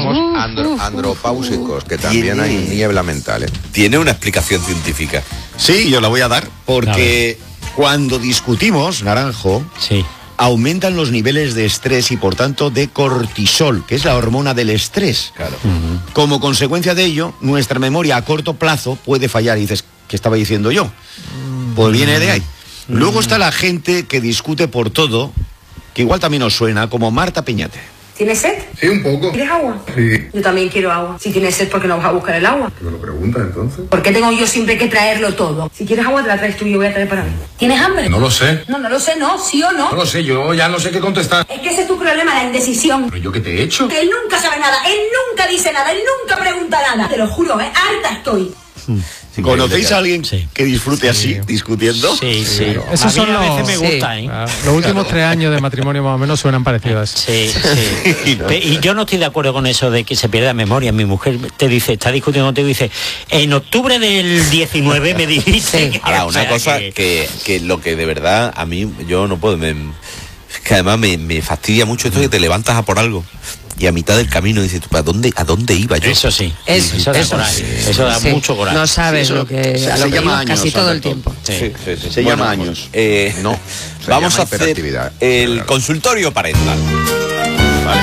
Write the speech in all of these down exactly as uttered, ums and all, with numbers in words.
llamamos andro, andropáusicos, que también hay niebla mental, ¿eh? Tiene una explicación científica. Sí, yo la voy a dar, porque a cuando discutimos, Naranjo, sí. aumentan los niveles de estrés y por tanto de cortisol, que es la hormona del estrés. Claro. Uh-huh. Como consecuencia de ello, nuestra memoria a corto plazo puede fallar. Y dices, ¿qué estaba diciendo yo? Uh-huh. Pues viene de ahí. Uh-huh. Luego está la gente que discute por todo, que igual también os suena, como Marta Peñate. ¿Tienes sed? Sí, un poco. ¿Quieres agua? Sí. Yo también quiero agua. Si tienes sed, ¿por qué no vas a buscar el agua? ¿Me lo preguntas entonces? ¿Por qué tengo yo siempre que traerlo todo? Si quieres agua, te la traes tú y yo voy a traer para mí. ¿Tienes hambre? No lo sé. No, no lo sé, no. ¿Sí o no? No lo sé, yo ya no sé qué contestar. Es que ese es tu problema, la indecisión. ¿Pero yo qué te he hecho? Que él nunca sabe nada, él nunca dice nada, él nunca pregunta nada. Te lo juro, ¿eh? Harta estoy. Sí, ¿conocéis a alguien sí. que disfrute así, sí. discutiendo? Sí, sí. Claro. Esos son a los, veces me gusta, sí. ¿eh? Ah, los últimos tres años de matrimonio más o menos suenan parecidos. Sí, sí. ¿No? Y yo no estoy de acuerdo con eso de que se pierda memoria. Mi mujer te dice, está discutiendo contigo y dice, en octubre del diecinueve me dijiste. Sí. Ahora, una cosa que... Que, que lo que de verdad a mí yo no puedo, me, es que además me, me fastidia mucho esto de que te levantas a por algo. Y a mitad del camino dices, ¿a dónde, ¿a dónde iba yo? Eso sí, eso, eso da eso, coraje, eso da sí. mucho coraje. No sabes sí, eso, lo que, se, a se lo que llama iba años, casi todo el tiempo. Sí. Sí, sí, sí. Se Bueno, llama años. Eh, No, vamos a hacer hiperactividad. el Claro. consultorio parental. Vale.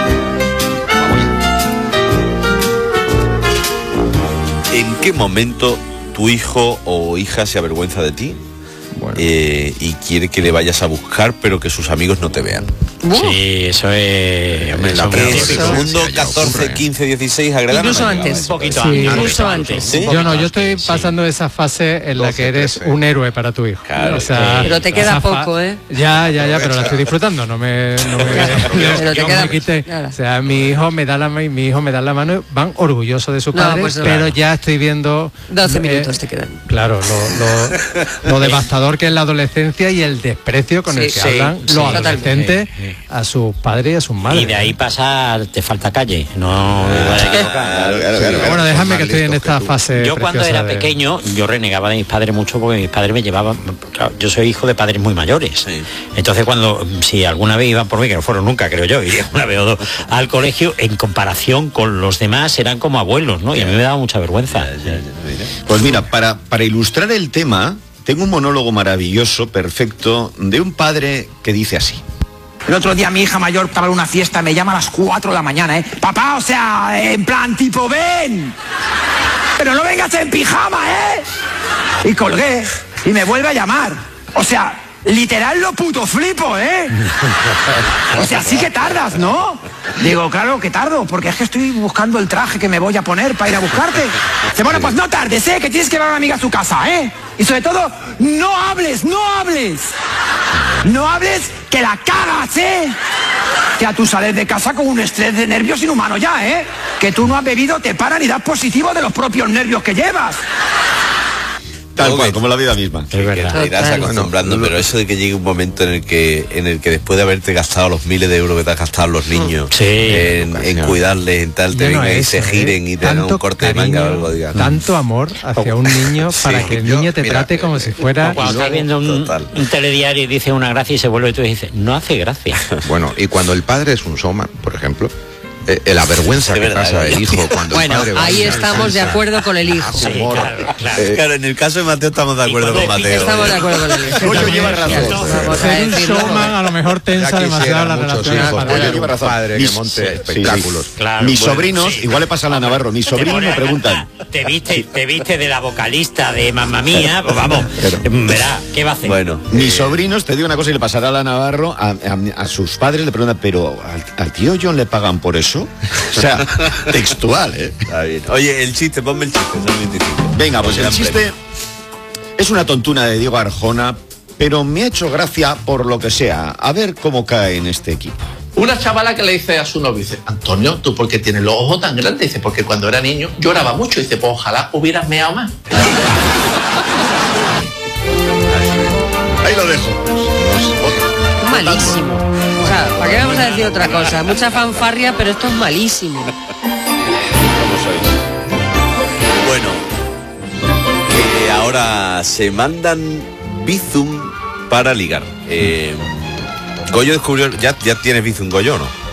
¿En qué momento tu hijo o hija se avergüenza de ti? Bueno. Eh, y quiere que le vayas a buscar, pero que sus amigos no te vean. Sí, eso es... Hombre, La eso Que es Eso- segundo, ya catorce, ocurre. quince, dieciséis, a Granada Incluso no llegaba antes. eso. un poquito Sí. antes. Incluso antes. ¿Sí? Yo no, yo estoy Sí. pasando esa fase en la doce, que eres trece. un héroe para tu hijo. Claro, o sea, pero te queda esa fa- poco, ¿eh? Ya, ya, ya, pero la estoy disfrutando, no me, no me, Pero te no queda- me quité. claro. O sea, mi hijo me da la ma- mi hijo me da la mano, van orgullosos de su No, padre, pues no. pero ya estoy viendo doce eh, minutos te quedan. Claro, lo, lo, lo devastador que es la adolescencia y el desprecio con Sí, el que sí, hablan sí, los adolescentes totalmente. a sus padres y a sus madres. Y de ahí pasar, te falta calle, no te vas a equivocar. Claro, claro, Sí, claro. Bueno, déjame Son que más estoy en listos esta que tú. fase. Yo cuando preciosa era de- pequeño, yo renegaba de mis padres mucho porque mis padres me llevaban, claro, yo soy hijo de padres muy mayores. Sí. Entonces cuando, si alguna vez iban por mí, que no fueron nunca, creo yo, iría una vez o dos al colegio, en comparación con los demás eran como abuelos, ¿no? Y a mí me daba mucha vergüenza. Pues mira, para, para ilustrar el tema, tengo un monólogo maravilloso, perfecto, de un padre que dice así. El otro día mi hija mayor estaba en una fiesta, me llama a las cuatro de la mañana, ¿eh? Papá, o sea, en plan tipo, ven. Pero no vengas en pijama, ¿eh? Y colgué y me vuelve a llamar. O sea, literal lo puto flipo, ¿eh? O sea, sí que tardas, ¿no? Digo, claro que tardo, porque es que estoy buscando el traje que me voy a poner para ir a buscarte. Dice, bueno, pues no tardes, ¿eh? Que tienes que llevar a una amiga a su casa, ¿eh? Y sobre todo, no hables, no hables. No hables que la cagas, ¿eh? Que a tu sales de casa con un estrés de nervios inhumano ya, ¿eh? Que tú no has bebido, te paran y das positivo de los propios nervios que llevas. Tal Ok. cual, como la vida misma. Es verdad. Te irás Total. acostumbrando, Bueno, pero eso de que llegue un momento en el que en el que después de haberte gastado los miles de euros que te has gastado en los niños, Sí. en, en cuidarles, en tal, te Ya no vengan y es se eso, giren ¿eh? y te hagan un Tanto corte de cariño, manga o algo, digan. tanto amor hacia un niño para Sí, que el yo- niño te mira, trate como eh, si fuera... Cuando estás viendo un, Total. un telediario y dice una gracia y se vuelve y tú dices, no hace gracia. Bueno, y cuando el padre es un showman, por ejemplo, eh, eh, la vergüenza Es que verdad, pasa es el hijo cuando Bueno, el padre va ahí a estamos de acuerdo con el hijo. Sí, claro, claro. Eh, Claro, en el caso de Mateo estamos de acuerdo con cuando Mateo. Estamos ¿eh? de acuerdo con el hijo. Goyo lleva razón. Vamos a Ser un decirlo. showman a lo mejor tensa Ya demasiado quisieran la muchos relación hijos padre. tener un padre que Mis- monte sí, espectáculos. Claro, Mis bueno, sobrinos, sí. igual le pasa a la Navarro, mis sobrinos me preguntan. Te viste, te viste de la vocalista de Mamma Mía, pues vamos, verá, ¿qué va a hacer? Bueno, Mis sobrinos, te digo una cosa y le pasará a la Navarro, a, a- a sus padres le preguntan, pero ¿al, al tío John le pagan por eso? O sea, textual, ¿eh? está bien. Oye, el chiste, ponme el chiste, son veinticinco. Venga, pues el Gran chiste premio. es una tontuna de Diego Arjona, pero me ha hecho gracia por lo que sea. A ver cómo cae en este equipo. Una chavala que le dice a su novio, dice, Antonio, ¿tú por qué tienes los ojos tan grandes? Dice, porque cuando era niño lloraba mucho. Dice, pues ojalá hubieras meado más. Ahí lo dejo. Malísimo. O sea, ¿para qué vamos a decir otra cosa? Mucha fanfarria, pero esto es malísimo. Bueno, eh, ahora se mandan Bizum para ligar. Eh, Goyo descubrió, ya, ya tienes Bizum, Goyo, ¿no?